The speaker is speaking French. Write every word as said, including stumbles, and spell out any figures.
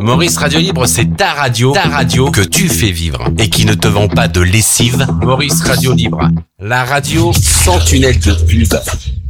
Maurice Radio Libre, c'est ta radio, ta radio que tu fais vivre et qui ne te vend pas de lessive. Maurice Radio Libre, la radio sans tunnel de pub.